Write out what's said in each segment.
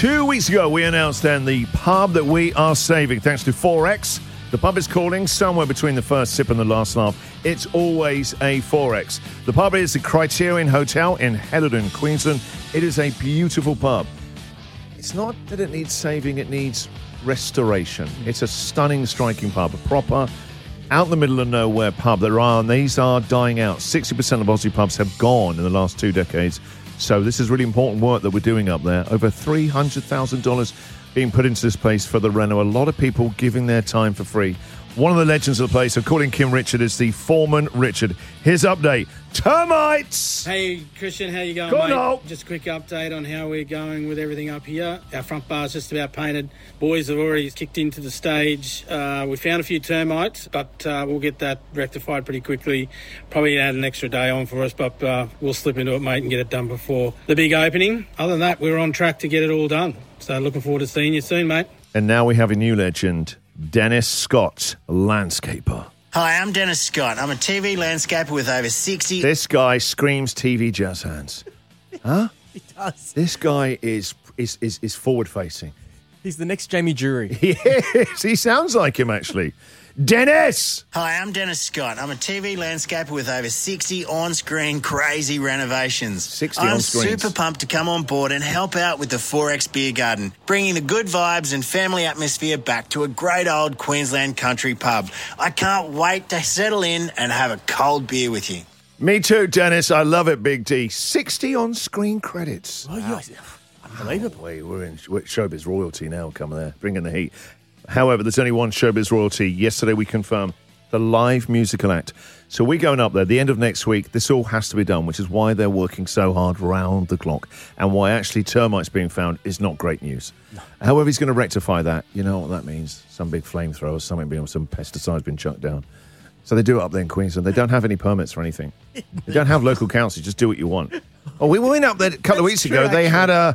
2 weeks ago, we announced then the pub that we are saving thanks to 4X. The pub is calling somewhere between the first sip and the last laugh. It's always a 4X. The pub is the Criterion Hotel in Heatherton, Queensland. It is a beautiful pub. It's not that it needs saving, it needs restoration. It's a stunning, striking pub, a proper, out in the middle of nowhere pub. These are dying out. 60% of Aussie pubs have gone in the last 2 decades. So this is really important work that we're doing up there. Over $300,000 being put into this place for the reno. A lot of people giving their time for free. One of the legends of the place, according to Kim Richard, is the foreman Richard. His update. Termites! Hey, Christian, how you going, Good mate? now. Just a quick update on how we're going with everything up here. Our front bar's just about painted. Boys have already kicked into the stage. We found a few termites, but we'll get that rectified pretty quickly. Probably add an extra day on for us, but we'll slip into it, mate, and get it done before the big opening. Other than that, we're on track to get it all done. So looking forward to seeing you soon, mate. And now we have a new legend, Dennis Scott, landscaper. Hi, I'm Dennis Scott. I'm a TV landscaper with over 60... This guy screams TV jazz hands. Huh? He does. This guy is forward-facing. He's the next Jamie Drury. Yes, he sounds like him, actually. Dennis! Hi, I'm Dennis Scott. I'm a TV landscaper with over 60 on-screen crazy renovations. 60 I'm on-screens. super pumped to come on board and help out with the 4X Beer Garden, bringing the good vibes and family atmosphere back to a great old Queensland country pub. I can't wait to settle in and have a cold beer with you. Me too, Dennis. I love it, Big D. 60 on-screen credits. Oh, yes. Unbelievable. We're in showbiz royalty now, coming there, bringing the heat. However, there's only one showbiz royalty. Yesterday we confirmed the live musical act. So we're going up there the end of next week. This all has to be done, which is why they're working so hard round the clock and why actually termites being found is not great news. No. However, he's going to rectify that. You know what that means? Some big flamethrower, some pesticides been chucked down. So they do it up there in Queensland. They don't have any permits or anything. They don't have local councils. Just do what you want. Oh, we went up there a couple of weeks ago. They had a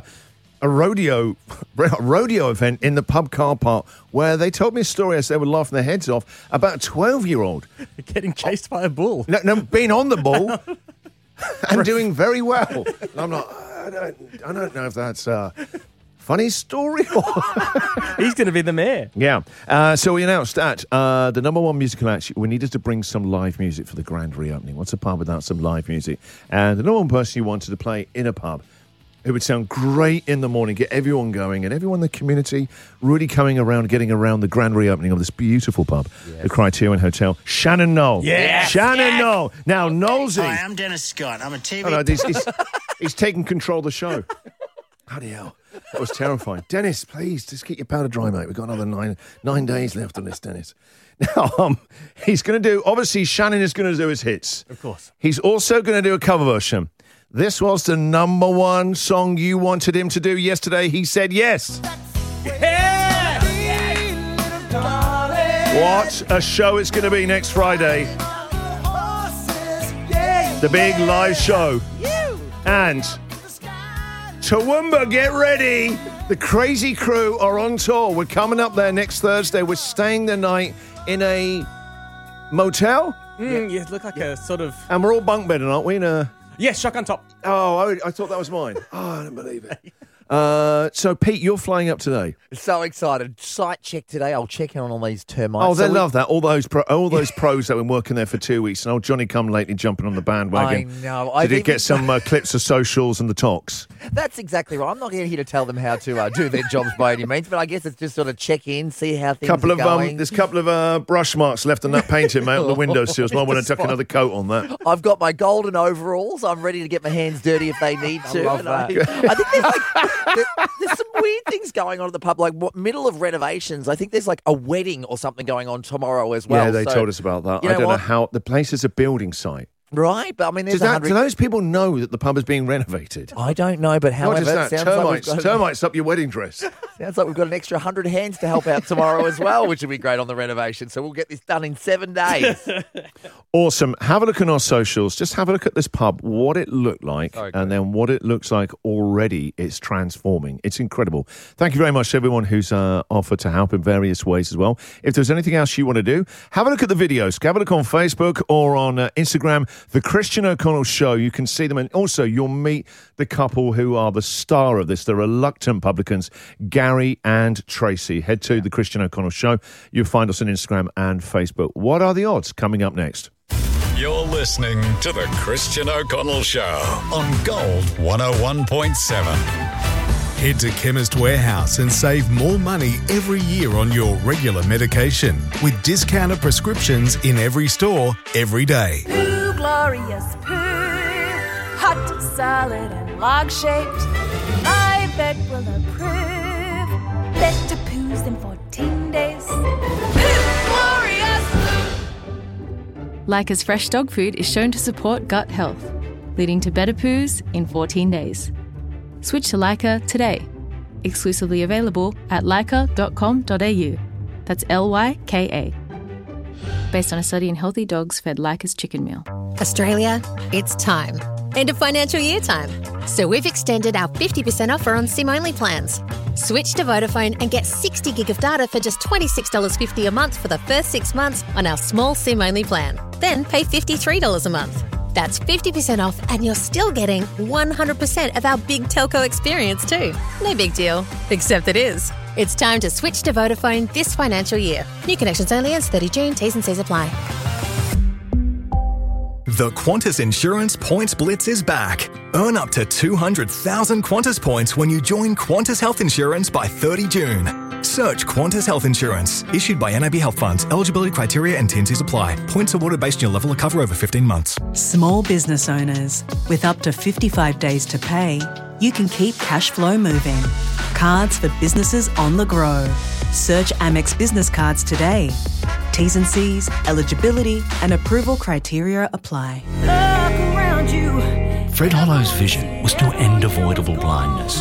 rodeo event in the pub car park where they told me a story as they were laughing their heads off about a 12-year-old. Getting chased by a bull. No, being on the bull and doing very well. And I'm like, I don't know if that's a funny story or... He's going to be the mayor. Yeah. So we announced that the number one musical act, we needed to bring some live music for the grand reopening. What's a pub without some live music? And the number one person you wanted to play in a pub who would sound great in the morning, get everyone going, and everyone in the community really coming around, getting around the grand reopening of this beautiful pub, the Criterion Hotel. Shannon Knoll. Yes. Shannon Knoll. Now, Knowlesy. Hi, I'm Dennis Scott. I'm a TV... Oh, no, he's taking control of the show. Bloody hell. That was terrifying. Dennis, please, just keep your powder dry, mate. We've got another nine days left on this, Dennis. Now, he's going to do... Obviously, Shannon is going to do his hits. Of course. He's also going to do a cover version. This was the number one song you wanted him to do yesterday. He said yes. Yeah! What a show it's going to be next Friday. The big live show. And Toowoomba, get ready. The Crazy Crew are on tour. We're coming up there next Thursday. We're staying the night in a motel. You look like a sort of... And we're all bunk bedding, aren't we? Yes, shotgun top. Oh, I thought that was mine. Oh, I don't believe it. So, Pete, you're flying up today. So excited. Site check today. I'll check in on all these termites. Oh, they love that. All those pros that have been working there for 2 weeks. And old Johnny come lately jumping on the bandwagon. I know. Did he get some clips of socials and the talks? That's exactly right. I'm not here to tell them how to do their jobs by any means, but I guess it's just sort of check in, see how things are going. There's a couple of brush marks left on that painting, mate, on the windowsills. Might want to tuck another coat on that. I've got my golden overalls. I'm ready to get my hands dirty if they need to. love that. I think there's some weird things going on at the pub, like middle of renovations. I think there's like a wedding or something going on tomorrow as well. Yeah, they told us about that. I don't know how the place is a building site. Right, but I mean, there's do those people know that the pub is being renovated? I don't know, but however, What is that? it sounds like Termites up your wedding dress. Sounds like we've got an extra 100 hands to help out tomorrow as well, which would be great on the renovation. So we'll get this done in 7 days. Awesome. Have a look on our socials. Just have a look at this pub, what it looked like, Okay. and then what it looks like already. It's transforming. It's incredible. Thank you very much to everyone who's offered to help in various ways as well. If there's anything else you want to do, have a look at the videos. Have a look on Facebook or on Instagram, The Christian O'Connell Show. You can see them, and also you'll meet the couple who are the star of this, the reluctant publicans, Gary and Tracy. Head to The Christian O'Connell Show. You'll find us on Instagram and Facebook. What are the odds? Coming up next. You're listening to The Christian O'Connell Show on Gold 101.7. Head to Chemist Warehouse and save more money every year on your regular medication with discounted prescriptions in every store, every day. Poo, glorious poo, hot, solid and log-shaped. My vet will approve. Better poos than 14 days. Poo, glorious poo. Leica's fresh dog food is shown to support gut health, leading to better poos in 14 days. Switch to Leica today. Exclusively available at leica.com.au. That's Lyka. Based on a study in healthy dogs fed Leica's chicken meal. Australia, it's time. End of financial year time. So we've extended our 50% offer on SIM-only plans. Switch to Vodafone and get 60 gig of data for just $26.50 a month for the first 6 months on our small SIM-only plan. Then pay $53 a month. That's 50% off and you're still getting 100% of our big telco experience too. No big deal, except it is. It's time to switch to Vodafone this financial year. New connections only ends 30 June. T's and C's apply. The Qantas Insurance Points Blitz is back. Earn up to 200,000 Qantas points when you join Qantas Health Insurance by 30 June. Search Qantas Health Insurance. Issued by NAB Health Funds. Eligibility criteria and T&Cs apply. Points awarded based on your level of cover over 15 months. Small business owners, with up to 55 days to pay, you can keep cash flow moving. Cards for businesses on the go. Search Amex Business Cards today. T's and C's, eligibility and approval criteria apply. Look around you. Fred Hollow's vision was to end avoidable blindness.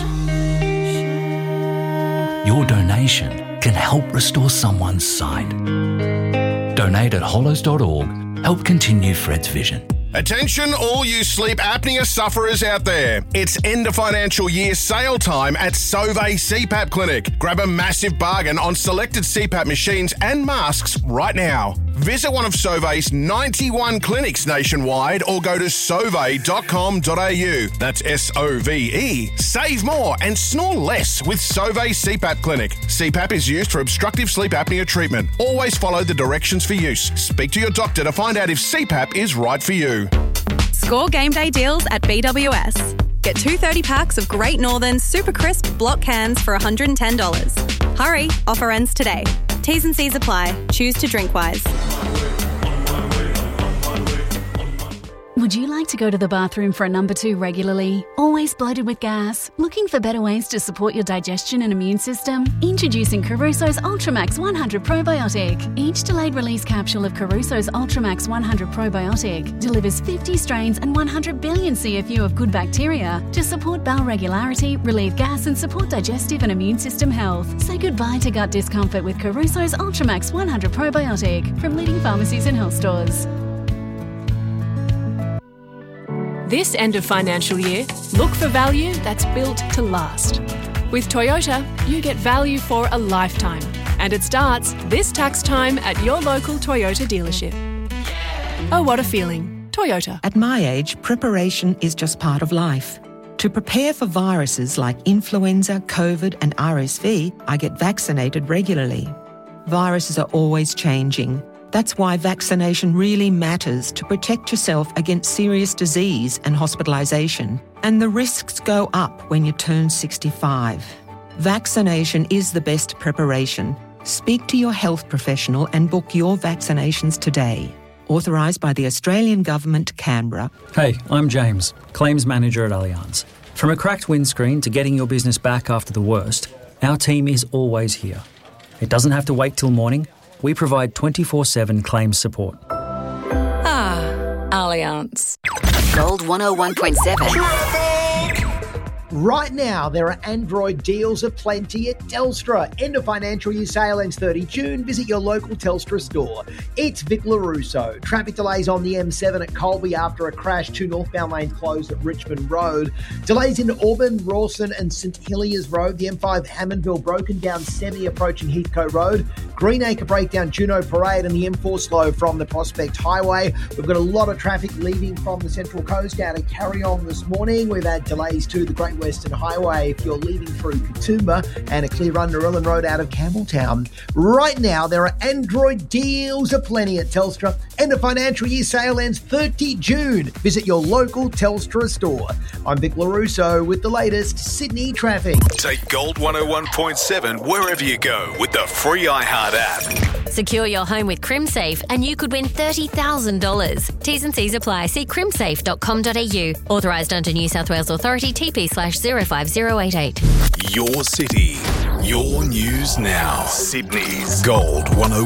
Your donation can help restore someone's sight. Donate at hollows.org. Help continue Fred's vision. Attention all you sleep apnea sufferers out there. It's end of financial year sale time at Sauvé CPAP Clinic. Grab a massive bargain on selected CPAP machines and masks right now. Visit one of Sauvé's 91 clinics nationwide or go to sauve.com.au. That's S-O-V-E. Save more and snore less with Sauvé CPAP Clinic. CPAP is used for obstructive sleep apnea treatment. Always follow the directions for use. Speak to your doctor to find out if CPAP is right for you. Score game day deals at BWS. Get 2 30-packs of Great Northern Super Crisp block cans for $110. Hurry, offer ends today. T's and C's apply. Choose to drink wise. Would you like to go to the bathroom for a number 2 regularly? Always bloated with gas? Looking for better ways to support your digestion and immune system? Introducing Caruso's Ultramax 100 Probiotic. Each delayed release capsule of Caruso's Ultramax 100 Probiotic delivers 50 strains and 100 billion CFU of good bacteria to support bowel regularity, relieve gas and support digestive and immune system health. Say goodbye to gut discomfort with Caruso's Ultramax 100 Probiotic from leading pharmacies and health stores. This end of financial year, look for value that's built to last. With Toyota, you get value for a lifetime. And it starts this tax time at your local Toyota dealership. Oh, what a feeling. Toyota. At my age, preparation is just part of life. To prepare for viruses like influenza, COVID and RSV, I get vaccinated regularly. Viruses are always changing. That's why vaccination really matters to protect yourself against serious disease and hospitalisation. And the risks go up when you turn 65. Vaccination is the best preparation. Speak to your health professional and book your vaccinations today. Authorised by the Australian Government, Canberra. Hey, I'm James, Claims Manager at Allianz. From a cracked windscreen to getting your business back after the worst, our team is always here. It doesn't have to wait till morning. We provide 24/7 claims support. Allianz. Gold 101.7. Right now, there are Android deals aplenty at Telstra. End of financial year sale ends 30 June. Visit your local Telstra store. It's Vic LaRusso. Traffic delays on the M7 at Colby after a crash. 2 northbound lanes closed at Richmond Road. Delays into Auburn, Rawson and St Heliers Road. The M5 Hammondville broken down 70 approaching Heathcote Road. Greenacre breakdown Juno Parade and the M4 slow from the Prospect Highway. We've got a lot of traffic leaving from the Central Coast out of Carry On this morning. We've had delays to the Great Western Highway if you're leaving through Katoomba, and a clear run to Ellen Road out of Campbelltown. Right now, there are Android deals aplenty at Telstra. End of financial year sale ends 30 June. Visit your local Telstra store. I'm Vic LaRusso with the latest Sydney traffic. Take Gold 101.7 wherever you go with the free iHeart app. Secure your home with CrimSafe and you could win $30,000. T's and C's apply. See crimsafe.com.au. Authorised under New South Wales Authority TP/05088. Your city, your news now. Sydney's Gold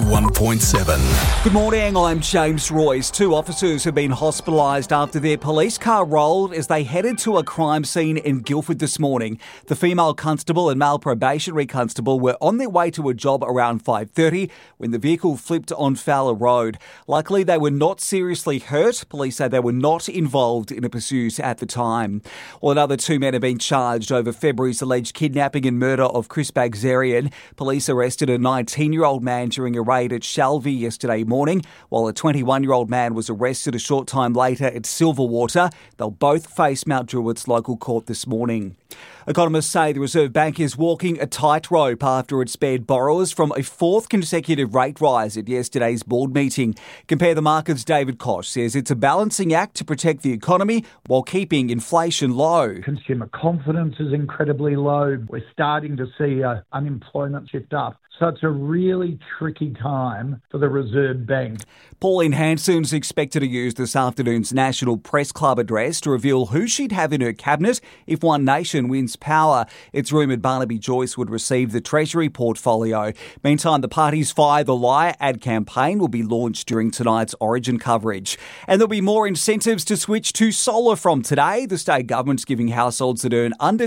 101.7. Good morning, I'm James Royce. 2 officers have been hospitalised after their police car rolled as they headed to a crime scene in Guildford this morning. The female constable and male probationary constable were on their way to a job around 5:30 when the vehicle flipped on Fowler Road. Luckily, they were not seriously hurt. Police say they were not involved in a pursuit at the time. Well, another 2 men have been charged over February's alleged kidnapping and murder of Chris Bagzerian. Police arrested a 19-year-old man during a raid at Shalvey yesterday morning, while a 21-year-old man was arrested a short time later at Silverwater. They'll both face Mount Druitt's local court this morning. Economists say the Reserve Bank is walking a tightrope after it spared borrowers from a 4th consecutive rate rise at yesterday's board meeting. Compare the Markets' David Koch says it's a balancing act to protect the economy while keeping inflation low. Consumer confidence is incredibly low. We're starting to see unemployment shift up. So it's a really tricky time for the Reserve Bank. Pauline Hanson's expected to use this afternoon's National Press Club address to reveal who she'd have in her cabinet if One Nation wins power. It's rumoured Barnaby Joyce would receive the Treasury portfolio. Meantime, the party's Fire the Liar ad campaign will be launched during tonight's Origin coverage. And there'll be more incentives to switch to solar from today. The state government's giving households that earn under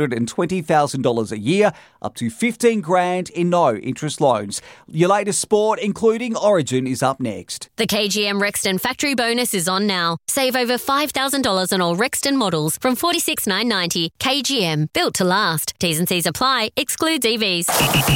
$220,000 a year up to $15,000 in no-interest loans. Your latest sport, including Origin, is up next. The KGM Rexton factory bonus is on now. Save over $5,000 on all Rexton models from $46,990. KGM, built to last. T's and C's apply. Excludes EVs.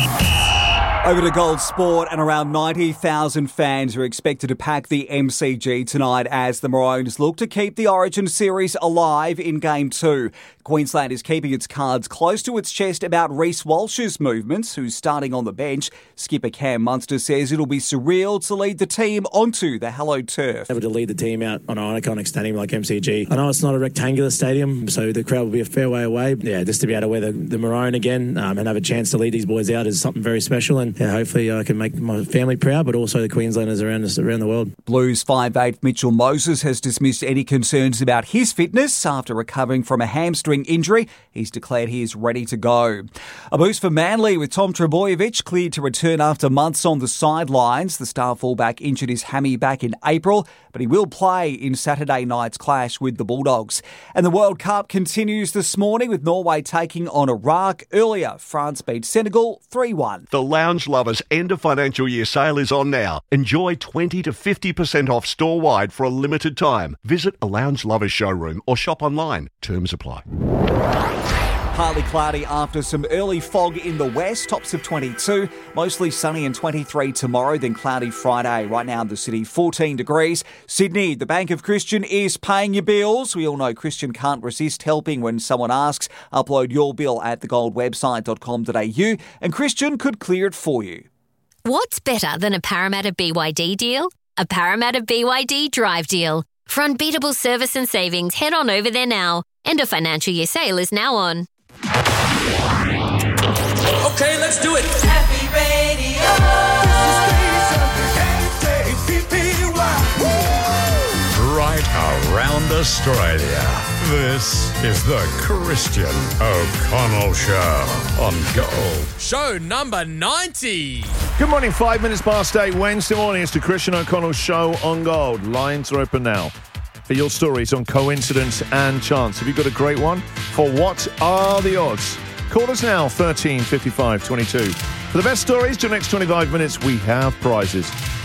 Over to Gold Sport, and around 90,000 fans are expected to pack the MCG tonight as the Maroons look to keep the Origin series alive in Game 2. Queensland is keeping its cards close to its chest about Reece Walsh's movements, who's starting on the bench. Skipper Cam Munster says it'll be surreal to lead the team onto the hallowed turf. Able to lead the team out on an iconic stadium like MCG. I know it's not a rectangular stadium, so the crowd will be a fair way away. Yeah, just to be able to wear the maroon again and have a chance to lead these boys out is something very special, and yeah, hopefully I can make my family proud, but also the Queenslanders around the world. Blues 5'8" Mitchell Moses has dismissed any concerns about his fitness after recovering from a hamstring injury. He's declared he is ready to go. A boost for Manly with Tom Trbojevic cleared to return after months on the sidelines. The star fullback injured his hammy back in April, but he will play in Saturday night's clash with the Bulldogs. And the World Cup continues this morning with Norway taking on Iraq. Earlier, France beat Senegal 3-1. The Lounge Lovers end of financial year sale is on now. Enjoy 20 to 50% off store-wide for a limited time. Visit a Lounge Lovers showroom or shop online. Terms apply. Partly cloudy after some early fog in the west, tops of 22. Mostly sunny and 23 tomorrow, then cloudy Friday. Right now in the city, 14 degrees. Sydney, the Bank of Christian is paying your bills. We all know Christian can't resist helping when someone asks. Upload your bill at thegoldwebsite.com.au and Christian could clear it for you. What's better than a Parramatta BYD deal? A Parramatta BYD drive deal. For unbeatable service and savings, head on over there now. End of financial year sale is now on. Okay, let's do it. Happy Radio. Right around Australia. This is the Christian O'Connell Show on Gold. Show number 90. Good morning, 5 minutes past 8 Wednesday morning. It's the Christian O'Connell Show on Gold. Lines are open now for your stories on coincidence and chance. Have you got a great one? for What Are the Odds? Call us now, 13 55 22. For the best stories, till next 25 minutes, we have prizes.